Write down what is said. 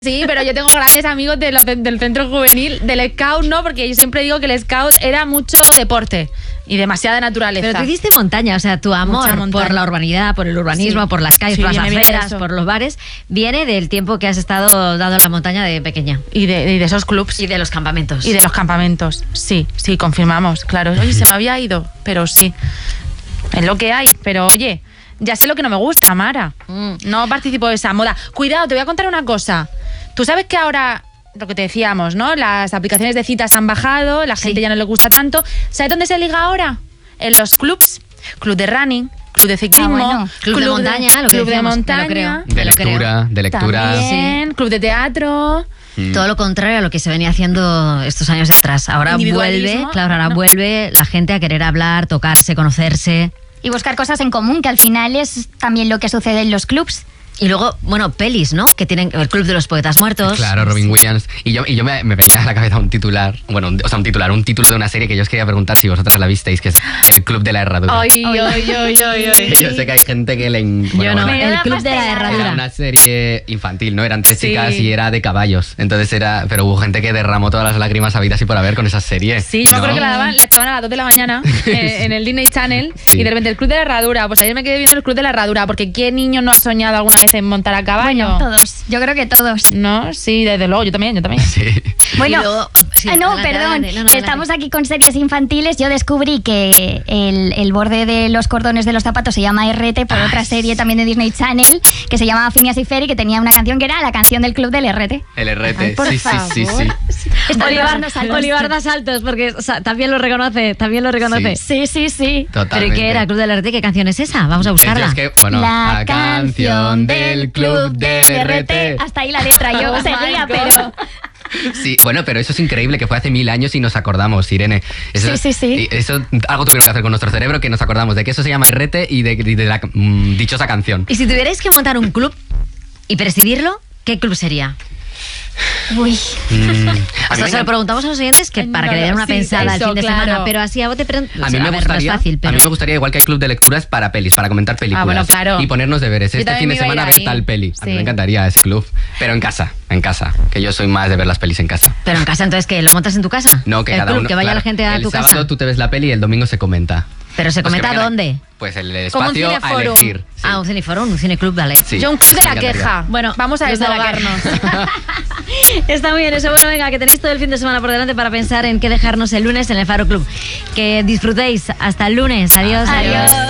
Sí, pero yo tengo grandes amigos del centro juvenil, del scout no, porque yo siempre digo que el scout era mucho deporte y demasiada naturaleza. Pero tú hiciste montaña, o sea, tu amor por la urbanidad, por el urbanismo, por las calles, por las aceras, por los bares, viene del tiempo que has estado dando la montaña de pequeña. Y de esos clubs. Y de los campamentos. Y de los campamentos, sí, confirmamos, claro. Oye, se me había ido, pero sí, es lo que hay, pero oye, ya sé lo que no me gusta, Mara. No participo de esa moda. Cuidado, te voy a contar una cosa. Tú sabes que ahora, lo que te decíamos, ¿no? Las aplicaciones de citas han bajado, la gente ya no le gusta tanto. ¿Sabes dónde se liga ahora? En los clubs. Club de running, club de ciclismo, club de montaña, club de montaña. De lectura. También, club de teatro. Todo lo contrario a lo que se venía haciendo estos años de atrás. Ahora vuelve la gente a querer hablar, tocarse, conocerse. Y buscar cosas en común, que al final es también lo que sucede en los clubs. Y luego, bueno, pelis, ¿no? Que tienen el Club de los Poetas Muertos. Claro, Robin Williams. Y yo me venía a la cabeza un título de una serie que yo os quería preguntar si vosotras la visteis, que es El Club de la Herradura. Ay. Yo sé que hay gente que le... Yo no, El Club de la Herradura. Era una serie infantil, ¿no? Eran 3 chicas y era de caballos. Entonces pero hubo gente que derramó todas las lágrimas habidas y por haber con esa serie. Sí, yo me acuerdo que la echaban a las 2 de la mañana en el Disney Channel y de repente El Club de la Herradura. Pues ayer me quedé viendo El Club de la Herradura, porque ¿qué niño no ha soñado alguna vez en montar a caballo? Bueno, todos. Yo creo que todos. No, sí, desde luego, yo también. Sí. Bueno, luego, perdón, que estamos aquí con series infantiles. Yo descubrí que el borde de los cordones de los zapatos se llama RT por otra serie también de Disney Channel que se llamaba Phineas y Ferb, que tenía una canción que era la canción del club del RT. El RT, ay, por favor. Sí. Olivar da saltos porque también lo reconoce. Sí. Totalmente. ¿Pero qué era? ¿El Club del RT? ¿Qué canción es esa? Vamos a buscarla. Es que, la canción del club del RT. Hasta ahí la letra, yo seguía, pero... Sí, bueno, pero eso es increíble, que fue hace 1000 años y nos acordamos, Irene. Eso, sí. Eso algo tuvieron que hacer con nuestro cerebro, que nos acordamos de que eso se llama RT y de la dichosa canción. Y si tuvierais que montar un club y presidirlo, ¿qué club sería? Uy. Esto se lo preguntamos a los oyentes para que le den una pensada el fin de semana, pero así a bote pronto. A mí me gustaría, igual que hay club de lecturas, para pelis, para comentar películas. Bueno, claro. Y ponernos deberes. Este fin de semana a ver tal peli. A mí me encantaría ese club, pero en casa, que yo soy más de ver las pelis en casa. Pero en casa, entonces, ¿qué? ¿Lo montas en tu casa? No, que el cada club, uno, que vaya la gente a tu casa. El sábado tú te ves la peli y el domingo se comenta. ¿Pero se comenta dónde? Pues el espacio a elegir. Sí. Un cineforum, un cineclub, vale. Sí, yo un club de la queja. Bueno, vamos a desahogarnos. Está muy bien eso. Bueno, venga, que tenéis todo el fin de semana por delante para pensar en qué dejarnos el lunes en el Faro Club. Que disfrutéis. Hasta el lunes. Adiós.